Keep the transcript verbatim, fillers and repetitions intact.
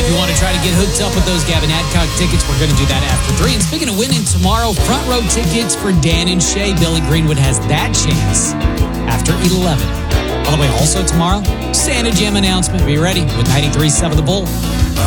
if you want to try to get hooked up with those Gavin Adcock tickets, we're going to do that after three. And speaking of winning tomorrow, front row tickets for Dan and Shay. Billy Greenwood has that chance after eleven. By the way, also tomorrow, Santa Jam announcement. Be ready with ninety-three point seven The Bull.